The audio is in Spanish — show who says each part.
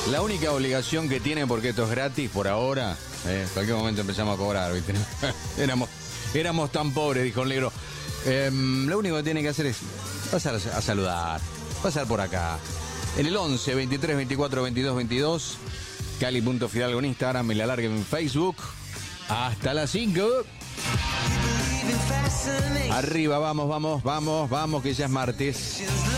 Speaker 1: La única obligación que tiene, porque esto es gratis por ahora, en cualquier momento empezamos a cobrar, ¿viste? éramos tan pobres, dijo el negro. Lo único que tiene que hacer es pasar a saludar, pasar por acá. En el 11 23 24 22 22, Cali.Fidalgo en Instagram, y la larga en Facebook. Hasta las 5. Arriba, vamos, que ya es martes.